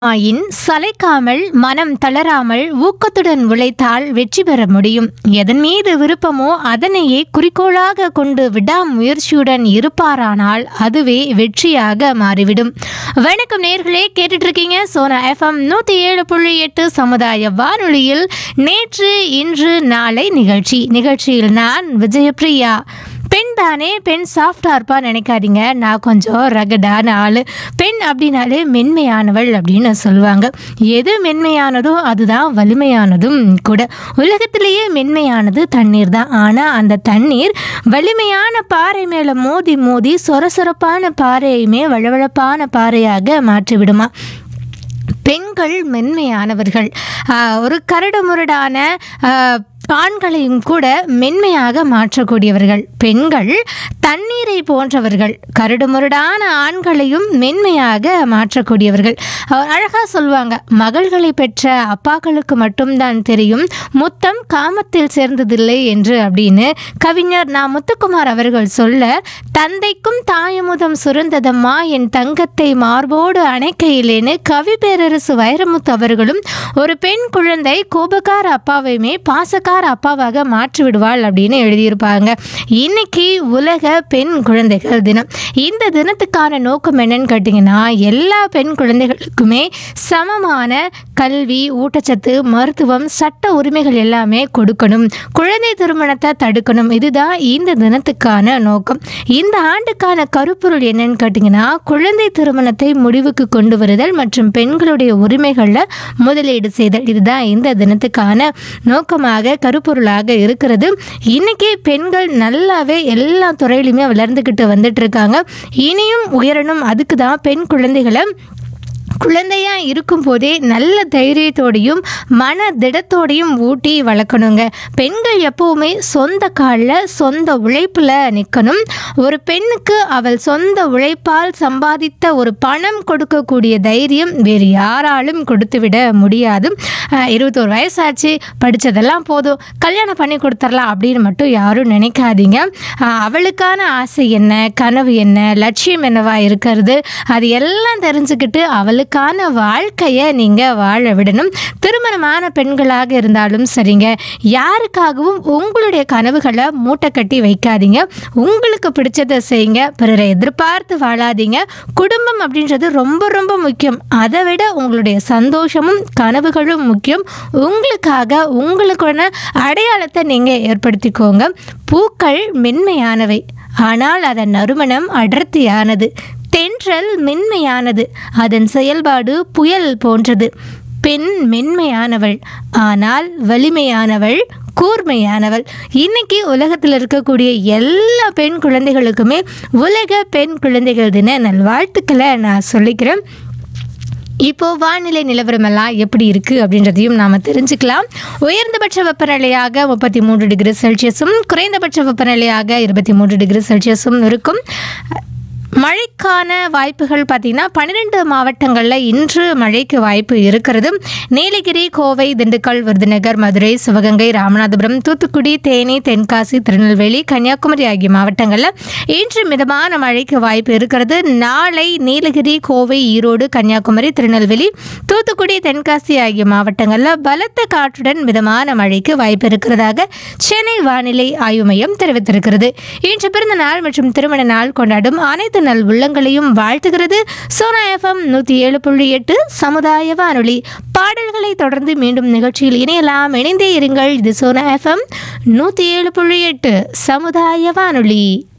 ஆயின் சளைக்காமல் மனம் தளராமல் ஊக்கத்துடன் உழைத்தால் வெற்றி பெற முடியும். எதன் மீது விருப்பமோ அதனையே குறிக்கோளாக கொண்டு விடாமுயற்சியுடன் இருப்பாரானால் அதுவே வெற்றியாக மாறிவிடும். வணக்கம் நேர்களே, கேட்டுட்டு இருக்கீங்க சோனா FM 107.8 சமுதாய வானொலியில் நேற்று இன்று நாளை நிகழ்ச்சியில் நான் விஜயபிரியா. பெண் தானே, பெண் சாஃப்டாக இருப்பா நினைக்காதீங்க. நான் கொஞ்சம் ரகடான ஆள். பெண் அப்படின்னாலே மென்மையானவள் அப்படின்னு சொல்லுவாங்க. எது மென்மையானதோ அதுதான் வலிமையானதும் கூட. உலகத்திலேயே மென்மையானது தண்ணீர் தான். ஆனால் அந்த தண்ணீர் வலிமையான பாறை மேலே மோதி மோதி சொரசொரப்பான பாறையுமே வளவளப்பான பாறையாக மாற்றிவிடுமா. பெண்கள் மென்மையானவர்கள். ஒரு கரடுமுரடான ஆண்களையும் கூட மென்மையாக மாற்றக்கூடியவர்கள். பெண்கள் தண்ணீரை போன்றவர்கள். கரடுமுரடான ஆண்களையும் மென்மையாக மாற்றக்கூடியவர்கள். அழகாக சொல்லுவாங்க, மகள்களை பெற்ற அப்பாக்களுக்கு மட்டும்தான் தெரியும் முத்தம் காமத்தில் சேர்ந்ததில்லை என்று அப்படின்னு கவிஞர் நா. முத்துக்குமார் அவர்கள் சொல்ல, தந்தைக்கும் தாயமுதம் சுரந்ததம்மா என் தங்கத்தை மார்போடு அணைக்கையிலேன்னு கவி பேரரசு வைரமுத்து அவர்களும் ஒரு பெண் குழந்தை கோபக்கார அப்பாவையுமே பாசக்கார அப்பாவாக மாற்றி விடுவாள் அப்படின்னு எழுதியிருப்பாங்க. இன்னைக்கு உலக பெண் குழந்தைகள் தினம். இந்த தினத்துக்கான நோக்கம் என்னன்னு கேட்டிங்கன்னா, எல்லா பெண் குழந்தைகளுக்குமே சமமான கல்வி, ஊட்டச்சத்து, மருத்துவம், சட்ட உரிமைகள் எல்லாமே கொடுக்கணும். குழந்தை திருமணத்தை தடுக்கணும். இதுதான் இந்த தினத்துக்கான நோக்கம். இந்த ஆண்டுக்கான கருப்பொருள் என்னன்னு கேட்டிங்கன்னா, குழந்தை திருமணத்தை முடிவுக்கு கொண்டு வருதல் மற்றும் பெண்களுடைய உரிமைகளில் முதலீடு செய்தல். இதுதான் இந்த தினத்துக்கான நோக்கமாக கருப்பொருளாக இருக்கிறது. இன்னைக்கு பெண்கள் நல்லாவே எல்லா துறையிலுமே வளர்ந்துக்கிட்டு வந்துட்டு இருக்காங்க. இனியும் உயரணும். அதுக்கு தான் பெண் குழந்தைகளை குழந்தையாக இருக்கும் போதே நல்ல தைரியத்தோடையும் மன திடத்தோடையும் ஊட்டி வளர்க்கணுங்க. பெண்கள் எப்போவுமே சொந்த காலில் சொந்த உழைப்பில் நிற்கணும். ஒரு பெண்ணுக்கு அவள் சொந்த உழைப்பால் சம்பாதித்த ஒரு பணம் கொடுக்கக்கூடிய தைரியம் வேறு யாராலும் கொடுத்துவிட முடியாது. 21 வயசாச்சு, படித்ததெல்லாம் போதும், கல்யாணம் பண்ணி கொடுத்துடலாம் அப்படின்னு மட்டும் யாரும் நினைக்காதீங்க. அவளுக்கான ஆசை என்ன, கனவு என்ன, லட்சியம் என்னவா இருக்கிறது, அது எல்லாம் தெரிஞ்சுக்கிட்டு அவளுக்கான வாழ்க்கையை நீங்கள் வாழ விடணும். திருமணமான பெண்களாக இருந்தாலும் சரிங்க, யாருக்காகவும் உங்களுடைய கனவுகளை மூட்டை கட்டி வைக்காதீங்க. உங்களுக்கு பிடிச்சதை செய்யுங்க. பிறரை எதிர்பார்த்து வாழாதீங்க. குடும்பம் அப்படின்றது ரொம்ப ரொம்ப முக்கியம். அதை விட உங்களுடைய சந்தோஷமும் கனவுகளும் முக்கியம். உங்களுக்காக உங்களுக்கான அடையாளத்தை நீங்கள் ஏற்படுத்திக்கோங்க. பூக்கள் மென்மையானவை, ஆனால் அதன் நறுமணம் அடர்த்தியானது. தென்றல் மென்மையானது, அதன் செயல்பாடு புயல் போன்றது. பெண் மென்மையானவள், ஆனால் வலிமையானவள், கூர்மையானவள். இன்னைக்கு உலகத்தில் இருக்கக்கூடிய எல்லா பெண் குழந்தைகளுக்குமே உலக பெண் குழந்தைகள் தின நல்வாழ்த்துக்களை நான் சொல்லிக்கிறேன். இப்போது வானிலை நிலவரமெல்லாம் எப்படி இருக்குது அப்படின்றதையும் நாம் தெரிஞ்சுக்கலாம். உயர்ந்தபட்ச வெப்பநிலையாக 33 டிகிரி செல்சியஸும் குறைந்தபட்ச வெப்பநிலையாக 23 டிகிரி செல்சியஸும் இருக்கும். மழைக்கான வாய்ப்புகள் பார்த்திங்கன்னா 12 மாவட்டங்களில் இன்று மழைக்கு வாய்ப்பு இருக்கிறது. நீலகிரி, கோவை, திண்டுக்கல், விருதுநகர், மதுரை, சிவகங்கை, ராமநாதபுரம், தூத்துக்குடி, தேனி, தென்காசி, திருநெல்வேலி, கன்னியாகுமரி ஆகிய மாவட்டங்களில் இன்று மிதமான மழைக்கு வாய்ப்பு இருக்கிறது. நாளை நீலகிரி, கோவை, ஈரோடு, கன்னியாகுமரி, திருநெல்வேலி, தூத்துக்குடி, தென்காசி ஆகிய மாவட்டங்களில் பலத்த காற்றுடன் மிதமான மழைக்கு வாய்ப்பு இருக்கிறதாக சென்னை வானிலை ஆய்வு மையம் தெரிவித்திருக்கிறது. இன்று பிறந்த நாள் மற்றும் திருமண நாள் கொண்டாடும் அனைத்து நல் உள்ளங்களையும் வாழ்த்துகிறது சோனா FM 107.8 சமுதாய வானொலி. பாடல்களை தொடர்ந்து மீண்டும் நிகழ்ச்சியில் இணையலாம். இணைந்தே இருங்கள். இது சோனா FM 107.8 சமுதாய வானொலி.